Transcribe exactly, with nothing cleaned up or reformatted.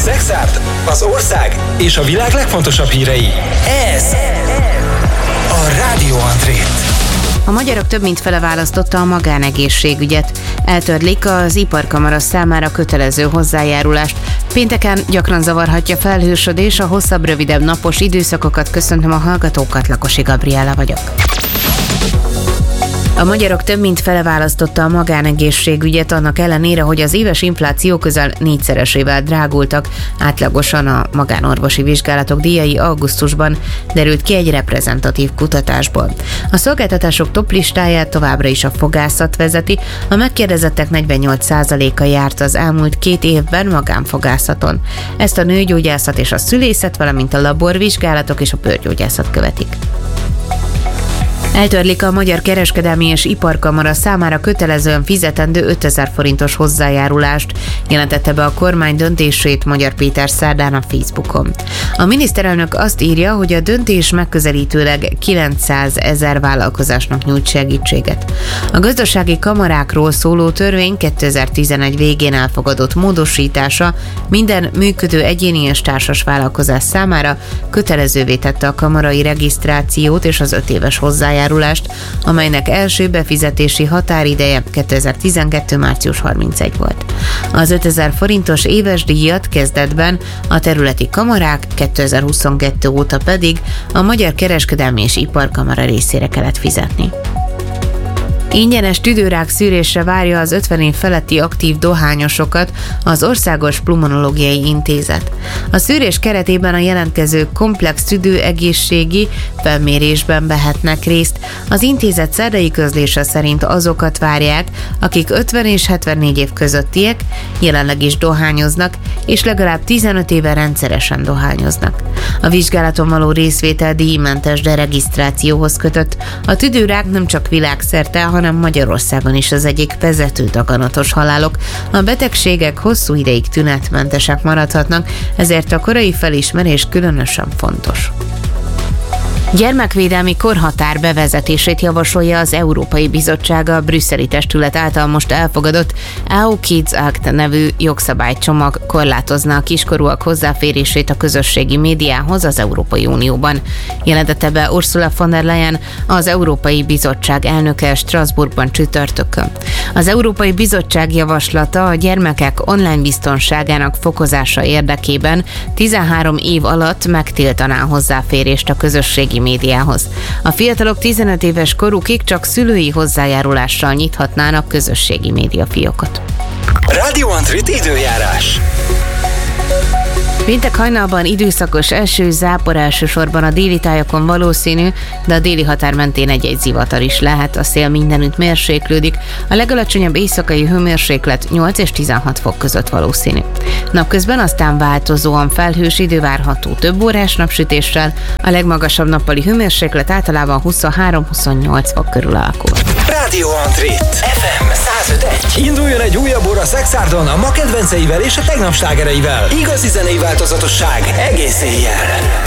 Szexárd, az ország és a világ legfontosabb hírei. Ez a Rádió André. A magyarok több mint fele választotta a magánegészségügyet. Eltörlik az iparkamara számára kötelező hozzájárulást. Pénteken gyakran zavarhatja felhősödés, a hosszabb, rövidebb napos időszakokat. Köszöntöm a hallgatókat, Lakosi Gabriella vagyok. A magyarok több mint fele választotta a magánegészségügyet, annak ellenére, hogy az éves infláció közel négyszeresével drágultak. Átlagosan a magánorvosi vizsgálatok díjai augusztusban, derült ki egy reprezentatív kutatásból. A szolgáltatások toplistáját továbbra is a fogászat vezeti, a megkérdezettek negyvennyolc százaléka járt az elmúlt két évben magánfogászaton. Ezt a nőgyógyászat és a szülészet, valamint a laborvizsgálatok és a bőrgyógyászat követik. Eltörlik a Magyar Kereskedelmi és Iparkamara számára kötelezően fizetendő ötezer forintos hozzájárulást, jelentette be a kormány döntését Magyar Péter szerdán a Facebookon. A miniszterelnök azt írja, hogy a döntés megközelítőleg kilencszázezer vállalkozásnak nyújt segítséget. A gazdasági kamarákról szóló törvény kétezer-tizenegy végén elfogadott módosítása minden működő egyéni és társas vállalkozás számára kötelezővé tette a kamarai regisztrációt és az öt éves hozzájárulást, amelynek első befizetési határideje kétezer-tizenkettő március harmincegyedike volt. Az ötezer forintos éves díjat kezdetben a területi kamarák, kétezer-huszonkettő óta pedig a Magyar Kereskedelmi és Iparkamara részére kellett fizetni. Ingyenes tüdőrák szűrésre várja az ötven év feletti aktív dohányosokat az Országos Pulmonológiai Intézet. A szűrés keretében a jelentkezők komplex tüdőegészségi felmérésben vehetnek részt. Az intézet szerdai közlése szerint azokat várják, akik ötven és hetvennégy év közöttiek, jelenleg is dohányoznak, és legalább tizenöt éve rendszeresen dohányoznak. A vizsgálaton való részvétel díjmentes, de regisztrációhoz kötött. A tüdőrák nem csak világszerte, hanem Magyarországon is az egyik vezető daganatos halálok. A betegségek hosszú ideig tünetmentesek maradhatnak, ezért a korai felismerés különösen fontos. Gyermekvédelmi korhatár bevezetését javasolja az Európai Bizottság a brüsszeli testület által most elfogadott E U Kids Act nevű jogszabálycsomag korlátozna a kiskorúak hozzáférését a közösségi médiához az Európai Unióban. Jelentette be Ursula von der Leyen, az Európai Bizottság elnöke Strasbourgban csütörtökön. Az Európai Bizottság javaslata a gyermekek online biztonságának fokozása érdekében tizenhárom év alatt megtiltaná a hozzáférést a közösségi médiához. A fiatalok tizenöt éves korukig csak szülői hozzájárulással nyithatnának közösségi médiafiókot. Rádió André időjárás. Péntek hajnalban időszakos eső, zápor elsősorban a déli tájakon valószínű, de a déli határ mentén egy-egy zivatar is lehet, a szél mindenütt mérséklődik, a legalacsonyabb éjszakai hőmérséklet nyolc és tizenhat fok között valószínű. Napközben aztán változóan felhős idő várható több órás napsütéssel, a legmagasabb nappali hőmérséklet általában huszonhárom-huszonnyolc fok körül alakul. Rádió André ef em száz öt egy. Induljon egy újabb óra Szexárdon a ma kedvenceivel és a tegnap slágereivel. Igazi zenei változatosság egész éjjel.